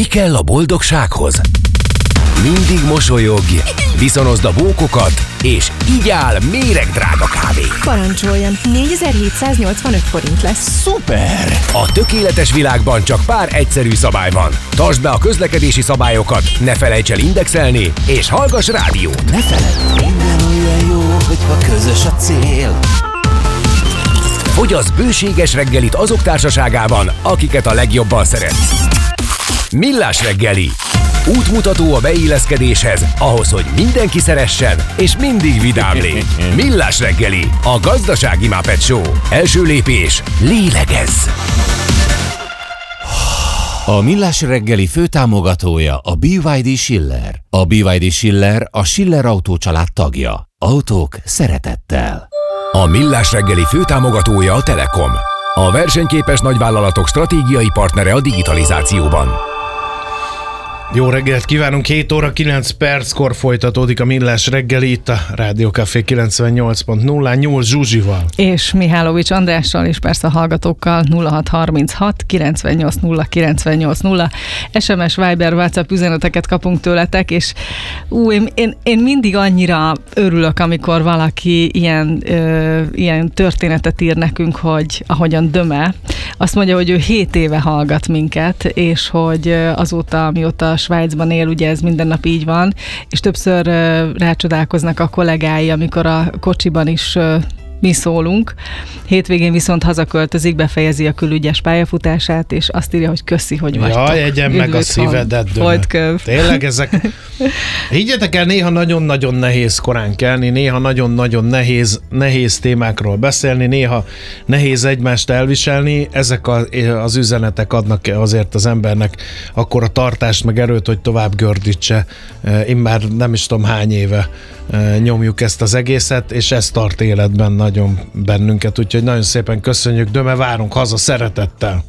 kell a boldogsághoz? Mindig mosolyogj, viszonozd a bókokat, és így áll méregdrága kávé. Parancsoljon, 4785 forint lesz. Szuper! A tökéletes világban csak pár egyszerű szabály van. Tartsd be a közlekedési szabályokat, ne felejts el indexelni, és hallgass rádiót. Ne feledd, minden olyan jó, hogyha közös a cél. Fogyasz bőséges reggelit azok társaságában, akiket a legjobban szeretsz. Millás reggeli. Útmutató a beilleszkedéshez, ahhoz, hogy mindenki szeressen, és mindig vidám légy. Millás reggeli, a gazdasági Muppet Show. Első lépés, lélegezz! A Millás reggeli főtámogatója a BYD Schiller. A BYD Schiller a Schiller Autó család tagja. Autók szeretettel. A Millás reggeli főtámogatója a Telekom. A versenyképes nagyvállalatok stratégiai partnere a digitalizációban. Jó reggelt kívánunk, 7 óra 9 perckor folytatódik a Millás reggeli itt a Rádió Café 98.0 Nyúl Zsuzsival. És Mihálovics Andrással, és persze a hallgatókkal 0636 980 980 SMS, Viber, WhatsApp üzeneteket kapunk tőletek, és én mindig annyira örülök, amikor valaki ilyen történetet ír nekünk, hogy ahogyan Döme, azt mondja, hogy ő 7 éve hallgat minket, és hogy azóta, amióta Svájcban él, ugye ez minden nap így van, és többször rácsodálkoznak a kollégái, amikor a kocsiban is mi szólunk. Hétvégén viszont hazaköltözik, befejezi a külügyes pályafutását, és azt írja, hogy köszi, hogy vagytok. Jaj, egyen meg a szívedet, Döme. Tényleg ezek... Higgyetek el, néha nagyon-nagyon nehéz korán kelni, néha nagyon-nagyon nehéz témákról beszélni, néha nehéz egymást elviselni. Ezek az üzenetek adnak azért az embernek akkora tartást, meg erőt, hogy tovább gördítse. Immár nem is tudom hány éve nyomjuk ezt az egészet, és ez tart életben nagyon bennünket, úgyhogy nagyon szépen köszönjük, Döme, várunk haza szeretettel.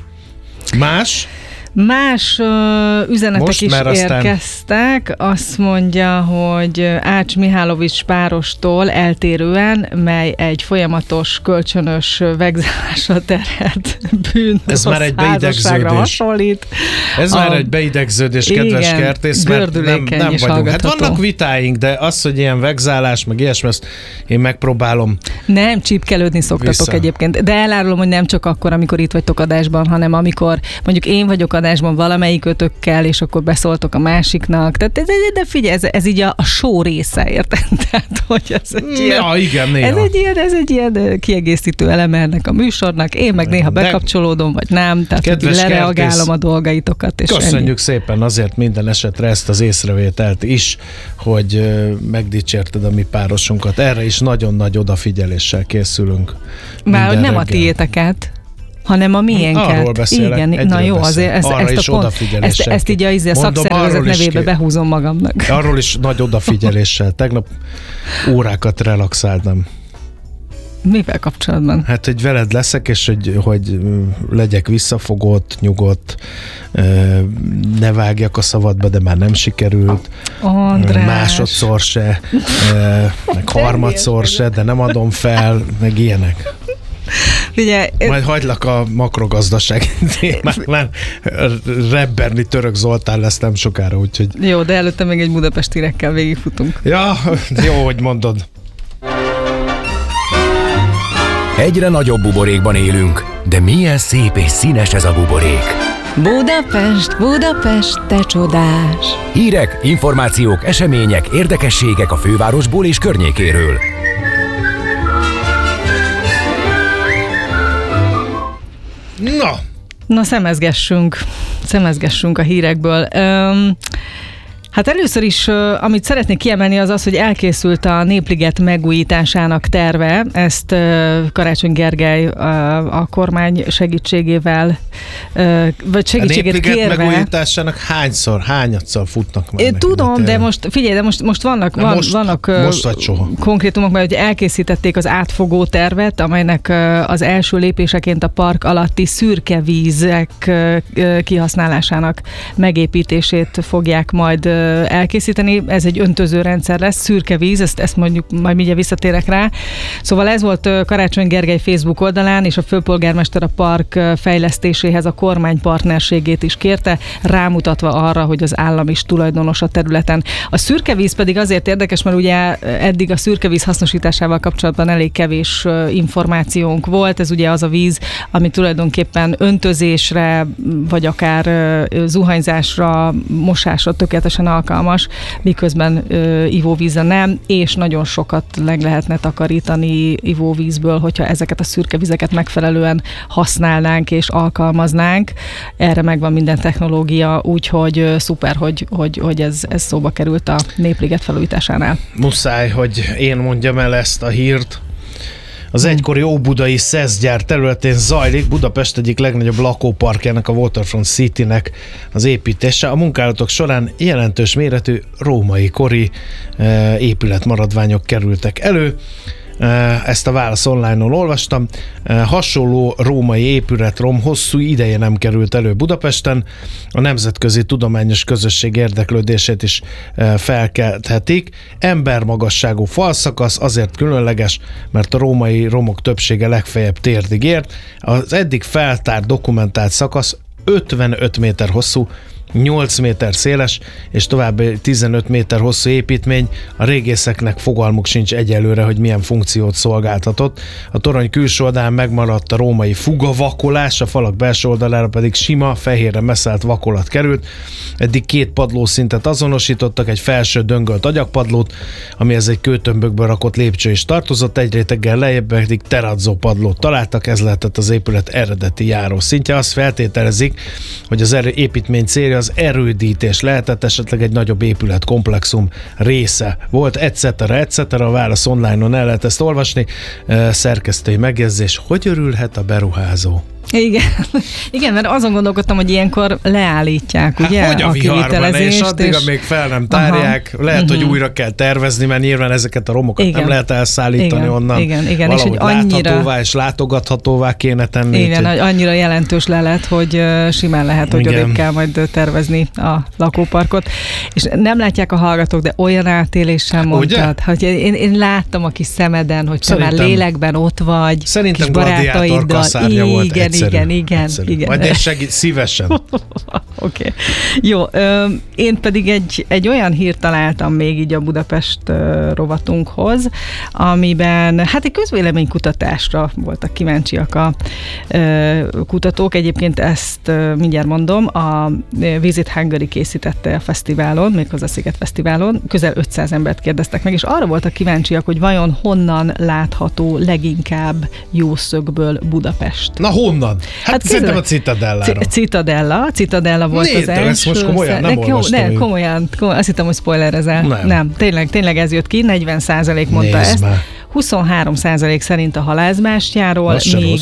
Más üzenetek most, is érkeztek. Azt mondja, hogy Ács Mihálovics párostól eltérően, mely egy folyamatos, kölcsönös vegzálásra terhelt ez már egy beidegződés. Hasonlít. Ez már egy beidegződés, kedves kertész, mert nem vagyunk. Hát vannak vitáink, de az, hogy ilyen vegzálás, meg ilyesmi, ezt én megpróbálom. Nem, csípkelődni szoktatok egyébként. De elárulom, hogy nem csak akkor, amikor itt vagytok adásban, hanem amikor mondjuk én vagyok adásban valamelyik ötökkel, és akkor beszóltok a másiknak. De figyelj, ez így a show része, érted? Tehát, hogy ez egy ilyen, ja, igen, ez egy ilyen kiegészítő eleme ennek a műsornak. Én meg néha bekapcsolódom, vagy nem. Tehát, hogy lereagálom a dolgaitokat. És köszönjük szépen azért minden esetre ezt az észrevételt is, hogy megdicsérted a mi párosunkat. Erre is nagyon nagy odafigyeléssel készülünk. Már hogy nem reggel. A tiéteket, hanem a miénket. Arról beszélek. Igen, na jó, azért ezt így a szakszervezet nevébe behúzom magamnak. Arról is nagy odafigyeléssel. Tegnap órákat relaxáltam. Mivel kapcsolatban? Hát, hogy veled leszek, és hogy legyek visszafogott, nyugodt, ne vágjak a szavadba, de már nem sikerült. András. Másodszor se, meg harmadszor se, de nem adom fel, meg ilyenek. Ugye, majd hagylak a makrogazdaság témát, rebberni Török Zoltán lesz nem sokára, úgyhogy... Jó, de előtte még egy budapesti rekkel végigfutunk. Ja, jó, hogy mondod. Egyre nagyobb buborékban élünk, de milyen szép és színes ez a buborék. Budapest, Budapest, te csodás! Hírek, információk, események, érdekességek a fővárosból és környékéről. Na, szemezgessünk a hírekből. Hát először is, amit szeretnék kiemelni, az az, hogy elkészült a Népliget megújításának terve. Ezt Karácsony Gergely a kormány segítségével, vagy segítséget kérve. A Népliget megújításának hányadszor futnak már? Tudom, de most figyelj, most vannak konkrétumok, mert elkészítették az átfogó tervet, amelynek az első lépéseként a park alatti szürke vízek kihasználásának megépítését fogják majd elkészíteni. Ez egy öntöző rendszer lesz, szürke víz, ezt mondjuk majd mindjárt visszatérek rá. Szóval ez volt Karácsony Gergely Facebook oldalán, és a főpolgármester a park fejlesztéséhez a kormány partnerségét is kérte, rámutatva arra, hogy az állam is tulajdonos a területen. A szürke víz pedig azért érdekes, mert ugye eddig a szürke víz hasznosításával kapcsolatban elég kevés információnk volt. Ez ugye az a víz, ami tulajdonképpen öntözésre, vagy akár zuhanyzásra, mosásra tökéletesen alkalmas, miközben ivóvízre nem, és nagyon sokat meg lehetne takarítani ivóvízből, hogyha ezeket a szürke vizeket megfelelően használnánk és alkalmaznánk. Erre megvan minden technológia, úgyhogy szuper, hogy ez szóba került a Népliget felújításánál. Muszáj, hogy én mondjam el ezt a hírt. Az egykori óbudai szeszgyár területén zajlik Budapest egyik legnagyobb lakóparkjának, a Waterfront Citynek az építése. A munkálatok során jelentős méretű római kori épületmaradványok kerültek elő. Ezt a Válasz Online-on olvastam. Hasonló római épületrom hosszú ideje nem került elő Budapesten. A nemzetközi tudományos közösség érdeklődését is felkelthetik. Embermagasságú falszakasz azért különleges, mert a római romok többsége legfeljebb térdig ért. Az eddig feltárt dokumentált szakasz 55 méter hosszú, 8 méter széles és további 15 méter hosszú építmény. A régészeknek fogalmuk sincs egyelőre, hogy milyen funkciót szolgáltatott. A torony külső oldalán megmaradt a római fugavakolás, a falak belső oldalára pedig sima, fehérre meszelt vakolat került. Eddig 2 padlószintet azonosítottak, egy felső döngölt agyagpadlót, amihez egy kőtömbökből rakott lépcső is tartozott, egy réteggel lejjebb pedig terrazzó padlót találtak, ez lehetett az épület eredeti járószintje. Azt feltételezik, hogy az építmény célja az erődítés lehetett, esetleg egy nagyobb épületkomplexum része volt, etc. A Válasz Online-on el lehet ezt olvasni. Szerkesztői megjegyzés, hogy örülhet a beruházó? Igen, mert azon gondolkodtam, hogy ilyenkor leállítják, ugye? Hogy a viharban, és addig, amíg fel nem tárják, lehet, hogy újra kell tervezni, mert nyilván ezeket a romokat nem lehet elszállítani onnan. Igen. Valahogy és láthatóvá és látogathatóvá kéne tenni. Igen, annyira jelentős lelet, hogy simán lehet, hogy odébb kell majd tervezni a lakóparkot. És nem látják a hallgatók, de olyan átéléssel mondtad, hogy én láttam a kis szemeden, hogy te már lélekben ott vagy, szerintem gladiátor kaszárnya volt. Igen. Majd én segít, szívesen. Oké. Jó, én pedig egy olyan hírt találtam még így a Budapest rovatunkhoz, amiben hát egy közvéleménykutatásra voltak kíváncsiak a kutatók. Egyébként ezt mindjárt mondom, a Visit Hungary készítette a fesztiválon, méghozzá a Sziget Fesztiválon. Közel 500 embert kérdeztek meg, és arra voltak kíváncsiak, hogy vajon honnan látható leginkább jó szögből Budapest. Na honnan? Hát szerintem a Citadella volt az első. Ezt most komolyan nem olvastam. Komolyan, azt hittem, hogy spoilerezel. Nem. Tényleg ez jött ki, 40% mondta ezt. 23% szerint a Halászbástyáról, még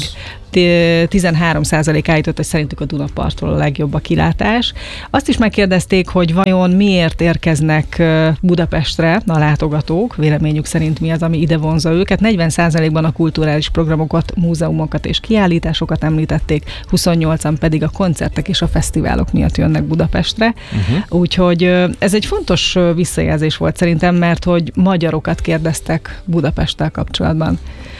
13% állított, hogy szerintük a Dunapartról a legjobb a kilátás. Azt is megkérdezték, hogy vajon miért érkeznek Budapestre a látogatók, véleményük szerint mi az, ami ide vonza őket. 40%-ban a kulturális programokat, múzeumokat és kiállításokat említették, 28-an pedig a koncertek és a fesztiválok miatt jönnek Budapestre. Úgyhogy ez egy fontos visszajelzés volt szerintem, mert hogy magyarokat kérdeztek Budapesttel kapcsolatban.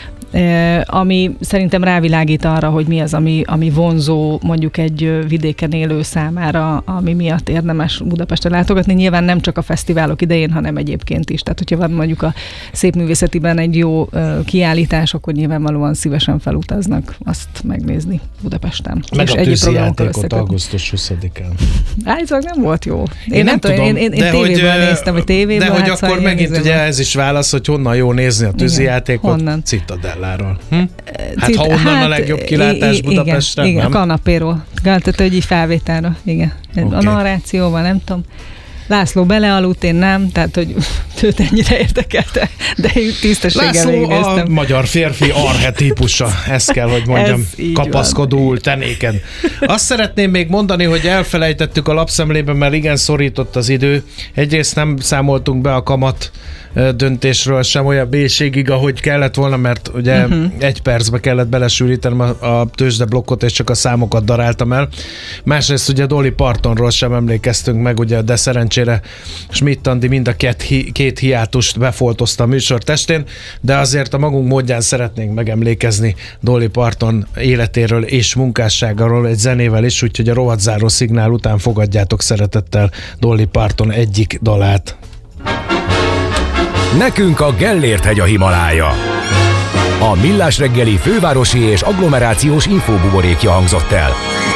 Ami szerintem rávilágít arra, hogy mi az, ami vonzó mondjuk egy vidéken élő számára, ami miatt érdemes Budapestre látogatni. Nyilván nem csak a fesztiválok idején, hanem egyébként is. Tehát, hogyha van mondjuk a Szépművészetiben egy jó kiállítás, akkor nyilvánvalóan szívesen felutaznak azt megnézni Budapesten. Meg és a tűzijátékot augusztus 20-án. Állítólag nem volt jó. Én nem tudom, én tévéből néztem, hogy tévéből. De hogy akkor megint ugye ez is válasz, hogy honnan jó nézni a tűzijátékot? Honnan? Citadelláról. Hát ha onnan a legjobb kilátás Budapestre, igen, nem? a kanapéról. Tehát, hogy így felvételről. Igen. Okay. A narrációban, nem tudom. László belealudt, én nem, tehát, hogy őt ennyire érdekelte, de én tisztességgel végignéztem. László a magyar férfi archetípusa, ezt kell, hogy mondjam, kapaszkodó tenéken. Azt szeretném még mondani, hogy elfelejtettük a lapszemlében, mert igen szorított az idő. Egyrészt nem számoltunk be a kamat döntésről sem olyan mélységig, ahogy kellett volna, mert ugye 1 percbe kellett belesűrítenem a tőzsdeblokkot, és csak a számokat daráltam el. Másrészt ugye Dolly Partonról sem emlékeztünk meg, ugye, de szerencsére szerencsére Schmidt Andi mind a két hiátust befoltozta a műsor testén, de azért a magunk módján szeretnénk megemlékezni Dolly Parton életéről és munkásságáról egy zenével is, úgyhogy a rovatzáró szignál után fogadjátok szeretettel Dolly Parton egyik dalát. Nekünk a Gellért-hegy a Himalája. A Millás reggeli fővárosi és agglomerációs infóbuborékja hangzott el.